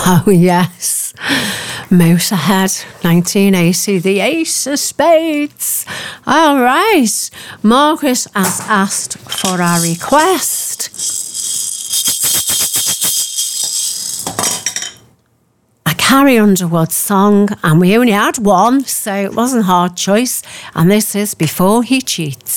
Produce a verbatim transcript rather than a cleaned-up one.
Oh, yes. Motorhead, nineteen eighty, the Ace of Spades. All right. Margaret has asked for our request. A Carrie Underwood song, and we only had one, so it wasn't a hard choice. And this is Before He Cheats.